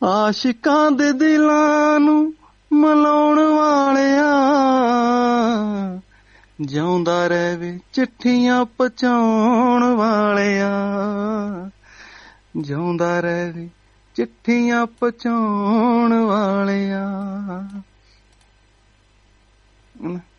ਆਸ਼ਿਕਾਂ ਦੇ ਦਿਲਾਂ ਨੂੰ ਮਲਾਉਣ ਵਾਲਿਆ, ਜਿਉਂਦਾ ਰਹਿ ਵੇ ਚਿੱਠੀਆਂ ਪਹੁੰਚਾਉਣ ਵਾਲਿਆ, ਜਿਉਂਦਾ ਰਹਿ ਵੇ ਚਿੱਠੀਆਂ ਪਹੁੰਚਾਉਣ ਵਾਲਿਆ।